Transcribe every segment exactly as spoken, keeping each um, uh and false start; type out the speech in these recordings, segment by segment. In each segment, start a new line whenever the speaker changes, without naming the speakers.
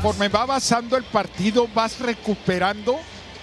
conforme va avanzando el partido, vas recuperando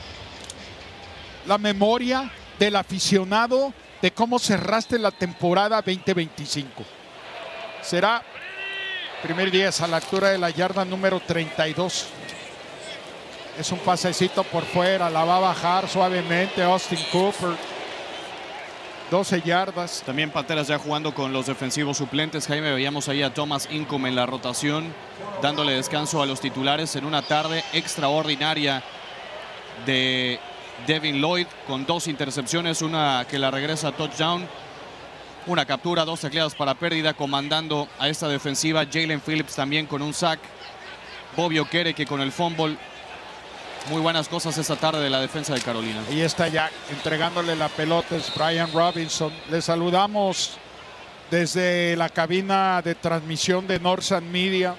la memoria del aficionado de cómo cerraste la temporada veinte veinticinco. Será primer diez a la altura de la yarda número treinta y dos. Es un pasecito por fuera, la va a bajar suavemente Austin Cooper. doce yardas.
También Panteras ya jugando con los defensivos suplentes. Jaime, veíamos ahí a Thomas Income en la rotación, dándole descanso a los titulares en una tarde extraordinaria de Devin Lloyd, con dos intercepciones, una que la regresa a touchdown, una captura, dos tacleadas para pérdida, comandando a esta defensiva. Jalen Phillips también con un sack. Bobby Okereke con el fumble. Muy buenas cosas esta tarde de la defensa de Carolina.
Ahí está ya entregándole la pelota, es Brian Robinson. Le saludamos desde la cabina de transmisión de Northside Media.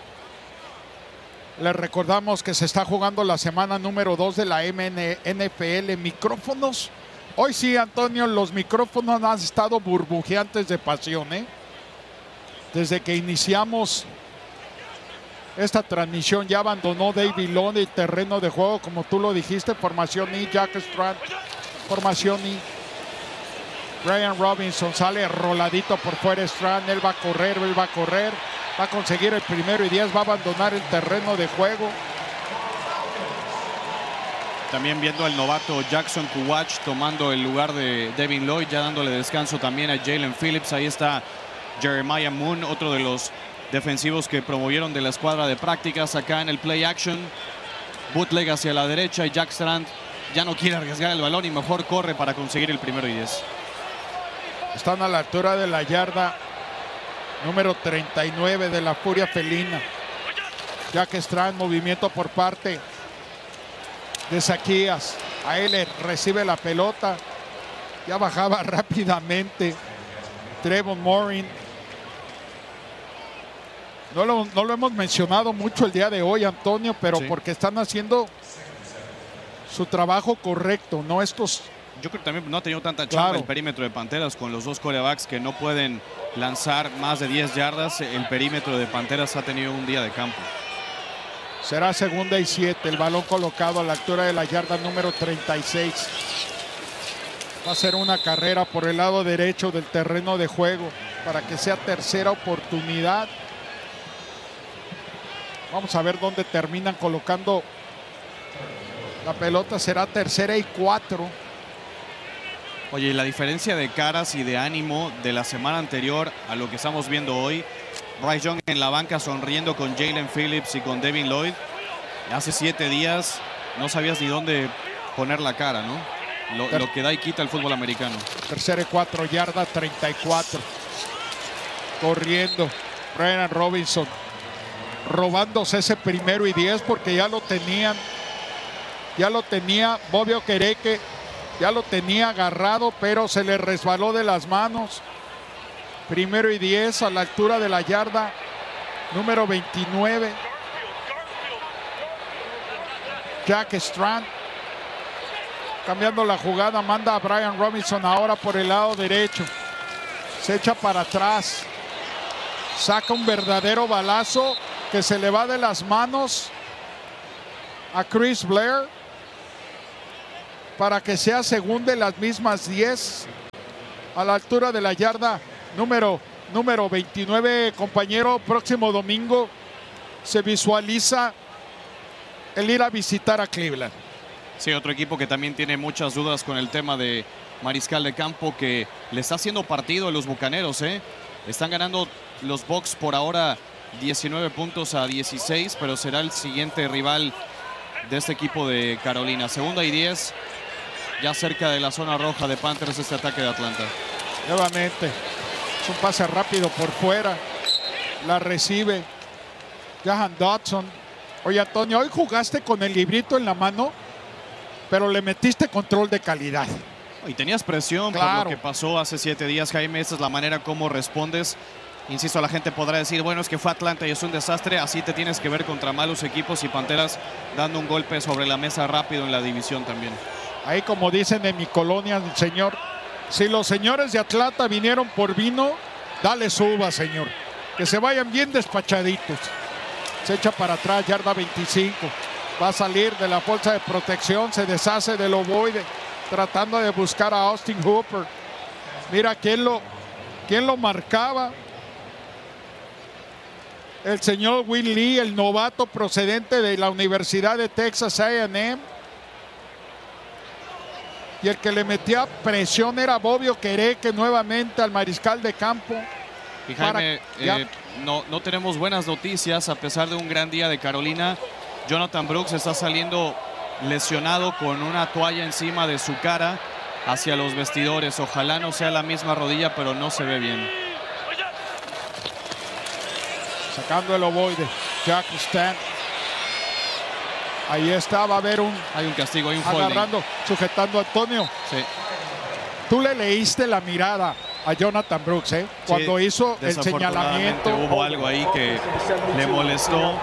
Les recordamos que se está jugando la semana número dos de la N F L. Micrófonos. Hoy sí, Antonio, los micrófonos han estado burbujeantes de pasión, ¿eh? Desde que iniciamos esta transmisión ya abandonó David Long el terreno de juego, como tú lo dijiste. Formación I, Jack Strand. Formación I. Brian Robinson sale roladito por fuera. Strand, él va a correr, él va a correr. Va a conseguir el primero y diez, va a abandonar el terreno de juego.
También viendo al novato Jackson Kuwach tomando el lugar de Devin Lloyd, ya dándole descanso también a Jalen Phillips. Ahí está Jeremiah Moon, otro de los defensivos que promovieron de la escuadra de prácticas acá en el play action. Bootleg hacia la derecha y Jack Strand ya no quiere arriesgar el balón y mejor corre para conseguir el primero y diez.
Están a la altura de la yarda número treinta y nueve de la furia felina. Jack Strand, movimiento por parte de Zaquías. A él le recibe la pelota. Ya bajaba rápidamente Trevon Morin. No lo, no lo hemos mencionado mucho el día de hoy, Antonio, pero sí, porque están haciendo su trabajo correcto, ¿no? Estos...
Yo creo que también no ha tenido tanta chamba claro. el perímetro de Panteras con los dos quarterbacks que no pueden lanzar más de diez yardas. El perímetro de Panteras ha tenido un día de campo.
Será segunda y siete. El balón colocado a la altura de la yarda número treinta y seis. Va a ser una carrera por el lado derecho del terreno de juego para que sea tercera oportunidad. Vamos a ver dónde terminan colocando la pelota. Será tercera y cuatro.
Oye, la diferencia de caras y de ánimo de la semana anterior a lo que estamos viendo hoy. Bryce Young en la banca sonriendo con Jalen Phillips y con Devin Lloyd. Hace siete días no sabías ni dónde poner la cara, ¿no? Lo, lo que da y quita el fútbol americano.
Tercera y cuatro, yarda treinta y cuatro. Corriendo Brian Robinson, robándose ese primero y diez porque ya lo tenían. Ya lo tenía Bobby Okereke. Ya lo tenía agarrado, pero se le resbaló de las manos. Primero y diez a la altura de la yarda número veintinueve. Jack Strand cambiando la jugada, manda a Brian Robinson ahora por el lado derecho. Se echa para atrás. Saca un verdadero balazo que se le va de las manos a Chris Blair para que sea segunda de las mismas diez a la altura de la yarda número, número veintinueve, compañero. Próximo domingo se visualiza el ir a visitar a Cleveland.
Sí, otro equipo que también tiene muchas dudas con el tema de mariscal de campo, que le está haciendo partido a los Bucaneros, ¿eh? Están ganando los Bucs por ahora diecinueve puntos a dieciséis, pero será el siguiente rival de este equipo de Carolina. Segunda y diez, ya cerca de la zona roja de Panthers, este ataque de Atlanta.
Nuevamente, es un pase rápido por fuera. La recibe Jahan Dodson. Oye, Antonio, hoy jugaste con el librito en la mano, pero le metiste control de calidad.
Y tenías presión claro. por lo que pasó hace siete días, Jaime. Esta es la manera como respondes. Insisto, la gente podrá decir, bueno, es que fue Atlanta y es un desastre. Así te tienes que ver contra malos equipos, y Panteras dando un golpe sobre la mesa rápido en la división también.
Ahí, como dicen en mi colonia, señor, si los señores de Atlanta vinieron por vino, dale suba, señor. Que se vayan bien despachaditos. Se echa para atrás, yarda veinticinco. Va a salir de la bolsa de protección, se deshace del ovoide, tratando de buscar a Austin Hooper. Mira quién lo, quién lo marcaba. El señor Will Lee, el novato procedente de la Universidad de Texas A and M. Y el que le metía presión era Bobby Okereke nuevamente al mariscal de campo.
Y Jaime, para, eh, no, no tenemos buenas noticias a pesar de un gran día de Carolina. Jonathan Brooks está saliendo lesionado con una toalla encima de su cara hacia los vestidores. Ojalá no sea la misma rodilla, pero no se ve bien.
Sacando el ovoide, Jack Stan. Ahí está, va a haber un...
Hay un castigo, hay un
agarrando,
holding.
Sujetando a Antonio.
Sí.
Tú le leíste la mirada a Jonathan Brooks, ¿eh? Cuando
sí,
hizo el señalamiento.
Hubo algo ahí que le molestó.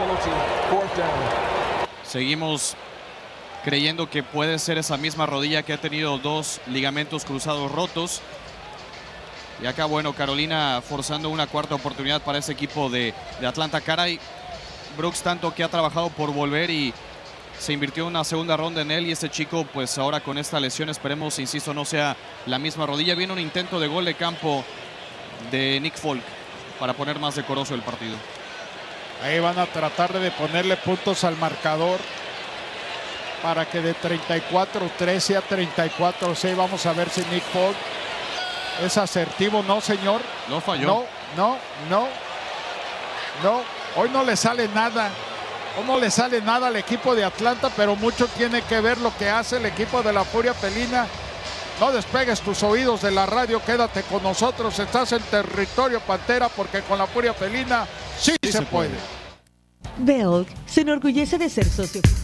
Seguimos creyendo que puede ser esa misma rodilla que ha tenido dos ligamentos cruzados rotos. Y acá, bueno, Carolina forzando una cuarta oportunidad para ese equipo de, de Atlanta. Caray, Brooks tanto que ha trabajado por volver y se invirtió una segunda ronda en él. Y este chico, pues ahora con esta lesión, esperemos, insisto, no sea la misma rodilla. Viene un intento de gol de campo de Nick Folk para poner más decoroso el partido.
Ahí van a tratar de ponerle puntos al marcador para que de treinta y cuatro trece a treinta y cuatro seis. Vamos a ver si Nick Folk es asertivo. No, señor.
No falló.
No, no, no. No, hoy no le sale nada. Hoy no le sale nada al equipo de Atlanta, pero mucho tiene que ver lo que hace el equipo de la Furia Felina. No despegues tus oídos de la radio, quédate con nosotros. Estás en territorio Pantera, porque con la Furia Felina sí, sí se, se puede.
puede. Belk se enorgullece de ser socio